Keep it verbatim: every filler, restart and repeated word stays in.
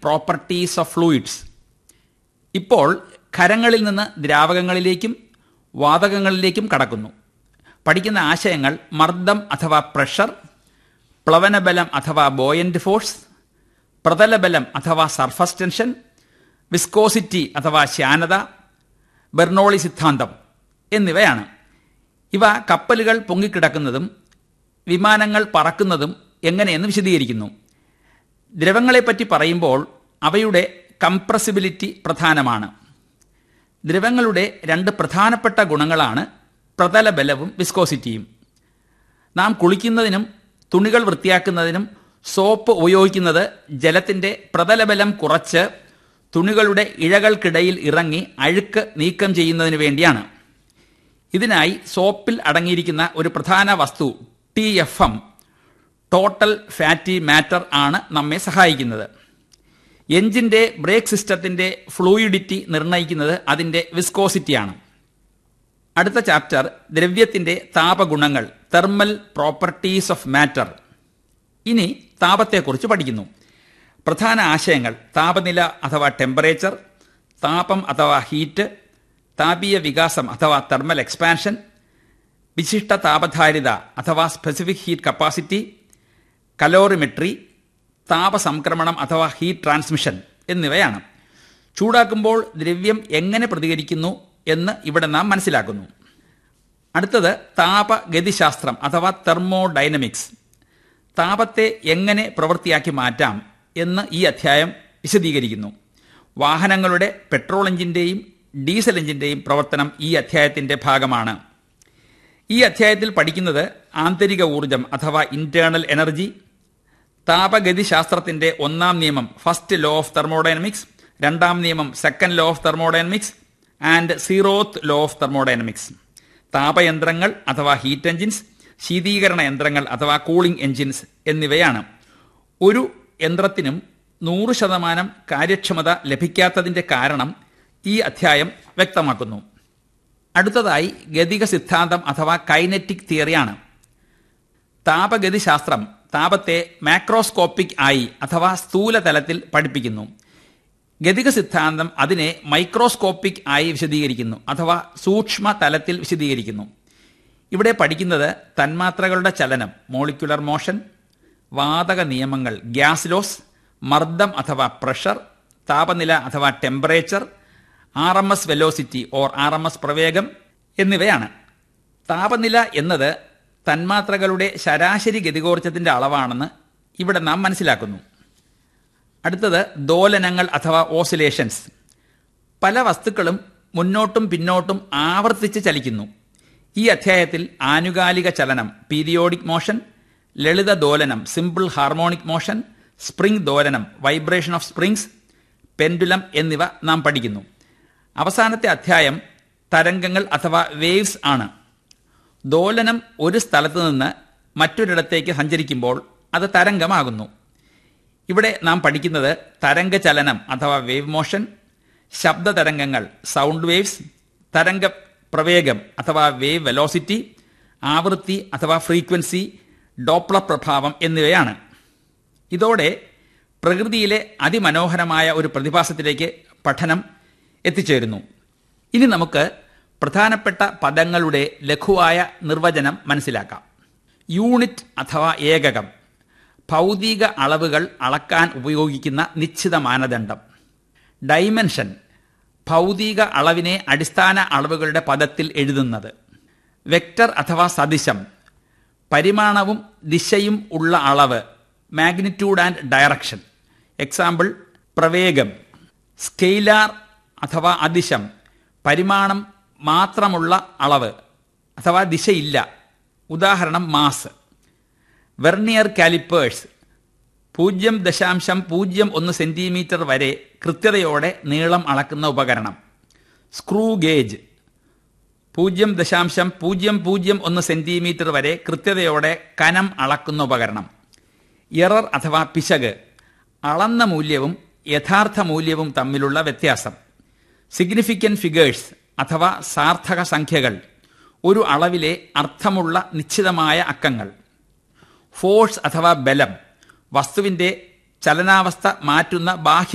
Properties of fluids. ഇപ്പോൾ ഖരങ്ങളിൽ നിന്ന് ദ്രാവകങ്ങളിലേക്കും വാതകങ്ങളിലേക്കും കടക്കുന്നു. പഠിക്കുന്ന ആശയങ്ങൾ മർദ്ദം അഥവാ പ്രഷർ, പ്ലവനബലം അഥവാ ബോയന്റ് ഫോഴ്സ്, പ്രതലബലം അഥവാ സർഫസ് ടെൻഷൻ, വിസ്കോസിറ്റി അഥവാ ശ്യാനത, ബെർണോളി സിദ്ധാന്തം എന്നിവയാണ്. ഇവ കപ്പലുകൾ പൊങ്ങിക്കിടക്കുന്നതും വിമാനങ്ങൾ പറക്കുന്നതും എങ്ങനെയെന്ന് വിശദീകരിക്കുന്നു. ദ്രവങ്ങളെപ്പറ്റി പറയുമ്പോൾ അവയുടെ കംപ്രസിബിലിറ്റി പ്രധാനമാണ്. ദ്രവങ്ങളുടെ രണ്ട് പ്രധാനപ്പെട്ട ഗുണങ്ങളാണ് പ്രതലബലവും വിസ്കോസിറ്റിയും. നാം കുളിക്കുന്നതിനും തുണികൾ വൃത്തിയാക്കുന്നതിനും സോപ്പ് ഉപയോഗിക്കുന്നത് ജലത്തിൻ്റെ പ്രതലബലം കുറച്ച് തുണികളുടെ ഇഴകൾക്കിടയിൽ ഇറങ്ങി അഴുക്ക് നീക്കം ചെയ്യുന്നതിന് വേണ്ടിയാണ്. ഇതിനായി സോപ്പിൽ അടങ്ങിയിരിക്കുന്ന ഒരു പ്രധാന വസ്തു T F M, total fatty matter ആണ് നമ്മെ സഹായിക്കുന്നത്. എഞ്ചിൻ്റെ ബ്രേക്ക് സിസ്റ്റത്തിൻ്റെ ഫ്ലൂയിഡിറ്റി നിർണ്ണയിക്കുന്നത് അതിൻ്റെ വിസ്കോസിറ്റിയാണ്. അടുത്ത chapter ദ്രവ്യത്തിൻ്റെ താപഗുണങ്ങൾ, thermal properties of matter. ഇനി താപത്തെക്കുറിച്ച് പഠിക്കുന്നു. പ്രധാന ആശയങ്ങൾ താപനില അഥവാ ടെമ്പറേച്ചർ, താപം അഥവാ ഹീറ്റ്, താപീയ വികാസം അഥവാ തെർമൽ എക്സ്പാൻഷൻ, വിശിഷ്ട താപധാരിത അഥവാ സ്പെസിഫിക് ഹീറ്റ് കപ്പാസിറ്റി, കലോറിമെട്രി, താപസംക്രമണം അഥവാ ഹീറ്റ് ട്രാൻസ്മിഷൻ എന്നിവയാണ്. ചൂടാക്കുമ്പോൾ ദ്രവ്യം എങ്ങനെ പ്രതികരിക്കുന്നു എന്ന് ഇവിടെ നാം മനസ്സിലാക്കുന്നു. അടുത്തത് താപഗതിശാസ്ത്രം അഥവാ തെർമോഡൈനമിക്സ്. താപത്തെ എങ്ങനെ പ്രവൃത്തിയാക്കി മാറ്റാം എന്ന് ഈ അധ്യായം വിശദീകരിക്കുന്നു. വാഹനങ്ങളുടെ പെട്രോൾ എഞ്ചിൻ്റെയും ഡീസൽ എഞ്ചിൻ്റെയും പ്രവർത്തനം ഈ അധ്യായത്തിൻ്റെ ഭാഗമാണ്. ഈ അധ്യായത്തിൽ പഠിക്കുന്നത് ആന്തരിക ഊർജം അഥവാ ഇന്റേണൽ എനർജി, താപഗതിശാസ്ത്രത്തിൻ്റെ ഒന്നാം നിയമം ഫസ്റ്റ് ലോ ഓഫ് തെർമോഡൈനമിക്സ്, രണ്ടാം നിയമം second law of thermodynamics and zeroth law of thermodynamics, താപയന്ത്രങ്ങൾ അഥവാ ഹീറ്റ് എഞ്ചിൻസ്, ശീതീകരണ യന്ത്രങ്ങൾ അഥവാ കൂളിംഗ് എഞ്ചിൻസ് എന്നിവയാണ്. ഒരു യന്ത്രത്തിനും നൂറ് ശതമാനം കാര്യക്ഷമത ലഭിക്കാത്തതിൻ്റെ കാരണം ഈ അധ്യായം വ്യക്തമാക്കുന്നു. അടുത്തതായി ഗതിക സിദ്ധാന്തം അഥവാ കൈനറ്റിക് തിയറിയാണ്. താപഗതിശാസ്ത്രം താപത്തെ മാക്രോസ്കോപ്പിക് ആയി അഥവാ സ്ഥൂലതലത്തിൽ പഠിപ്പിക്കുന്നു. ഗതിക സിദ്ധാന്തം അതിനെ മൈക്രോസ്കോപ്പിക് ആയി വിശദീകരിക്കുന്നു അഥവാ സൂക്ഷ്മ തലത്തിൽ വിശദീകരിക്കുന്നു. ഇവിടെ പഠിക്കുന്നത് തന്മാത്രകളുടെ ചലനം മോളിക്യുലർ മോഷൻ, വാതക നിയമങ്ങൾ ഗ്യാസ് ലോസ്, മർദ്ദം അഥവാ പ്രഷർ, താപനില അഥവാ temperature, R M S velocity or R M S പ്രവേഗം എന്നിവയാണ്. താപനില എന്നത് തന്മാത്രകളുടെ ശരാശരി ഗതികോർജ്ജത്തിൻ്റെ അളവാണെന്ന് ഇവിടെ നാം മനസ്സിലാക്കുന്നു. അടുത്തത് ദോലനങ്ങൾ അഥവാ ഓസിലേഷൻസ്. പല വസ്തുക്കളും മുന്നോട്ടും പിന്നോട്ടും ആവർത്തിച്ച് ചലിക്കുന്നു. ഈ അധ്യായത്തിൽ ആനുകാലിക ചലനം periodic motion, Lalitha ദോലനം simple harmonic motion, spring ദോലനം vibration of springs, pendulum എന്നിവ നാം പഠിക്കുന്നു. അവസാനത്തെ അധ്യായം തരംഗങ്ങൾ അഥവാ വേവ്സ് ആണ്. ദോലനം ഒരു സ്ഥലത്ത് നിന്ന് മറ്റൊരിടത്തേക്ക് സഞ്ചരിക്കുമ്പോൾ അത് തരംഗമാകുന്നു. ഇവിടെ നാം പഠിക്കുന്നത് തരംഗചലനം അഥവാ വേവ് മോഷൻ, ശബ്ദ തരംഗങ്ങൾ സൗണ്ട് വേവ്സ്, തരംഗ പ്രവേഗം അഥവാ വേവ് വെലോസിറ്റി, ആവൃത്തി അഥവാ ഫ്രീക്വൻസി, ഡോപ്ലർ പ്രഭാവം എന്നിവയാണ്. ഇതോടെ പ്രകൃതിയിലെ അതിമനോഹരമായ ഒരു പ്രതിഭാസത്തിലേക്ക് പഠനം എത്തിച്ചേരുന്നു. ഇനി നമുക്ക് പ്രധാനപ്പെട്ട പദങ്ങളുടെ ലഘുവായ നിർവചനം മനസ്സിലാക്കാം. യൂണിറ്റ് അഥവാ ഏകകം, ഭൗതിക അളവുകൾ അളക്കാൻ ഉപയോഗിക്കുന്ന നിശ്ചിത മാനദണ്ഡം. ഡൈമെൻഷൻ, ഭൗതിക അളവിനെ അടിസ്ഥാന അളവുകളുടെ പദത്തിൽ എഴുതുന്നത്. വെക്റ്റർ അഥവാ സദിശം, പരിമാണവും ദിശയും ഉള്ള അളവ് magnitude and direction. Example പ്രവേഗം. Scalar അഥവാ അദിശം, പരിമാണം മാത്രമുള്ള അളവ് അഥവാ ദിശയില്ല. ഉദാഹരണം മാസ്. വെർണിയർ കാലിപ്പേഴ്സ്, പൂജ്യം ദശാംശം പൂജ്യം ഒന്ന് സെന്റിമീറ്റർ വരെ കൃത്യതയോടെ നീളം അളക്കുന്ന ഉപകരണം. സ്ക്രൂ ഗേജ്, പൂജ്യം ദശാംശം പൂജ്യം പൂജ്യം ഒന്ന് സെന്റിമീറ്റർ വരെ കൃത്യതയോടെ കനം അളക്കുന്ന ഉപകരണം. എറർ അഥവാ പിശക്, അളന്ന മൂല്യവും യഥാർത്ഥ മൂല്യവും തമ്മിലുള്ള വ്യത്യാസം. സിഗ്നിഫിക്കന്റ് ഫിഗേഴ്സ് അഥവാ സാർത്ഥക സംഖ്യകൾ, ഒരു അളവിലെ അർത്ഥമുള്ള നിശ്ചിതമായ അക്കങ്ങൾ. ഫോഴ്സ് അഥവാ ബലം, വസ്തുവിൻ്റെ ചലനാവസ്ഥ മാറ്റുന്ന ബാഹ്യ